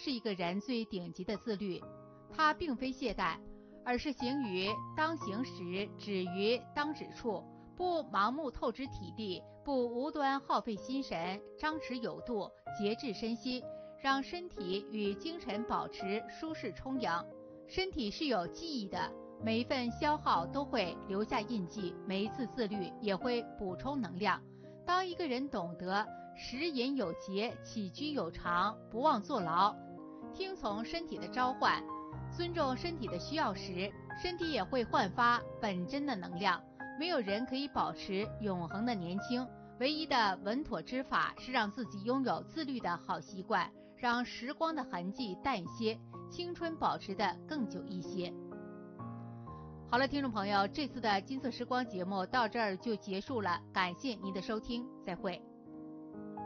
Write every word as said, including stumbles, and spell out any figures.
是一个人最顶级的自律。它并非懈怠，而是行于当行时，止于当止处，不盲目透支体力，不无端耗费心神，张弛有度，节制身心，让身体与精神保持舒适充盈。身体是有记忆的，每一份消耗都会留下印记，每一次自律也会补充能量。当一个人懂得食饮有节，起居有常，不忘坐牢，听从身体的召唤，尊重身体的需要时，身体也会焕发本真的能量。没有人可以保持永恒的年轻，唯一的稳妥之法是让自己拥有自律的好习惯，让时光的痕迹淡些，青春保持得更久一些。好了，听众朋友，这次的金色时光节目到这儿就结束了，感谢您的收听，再会。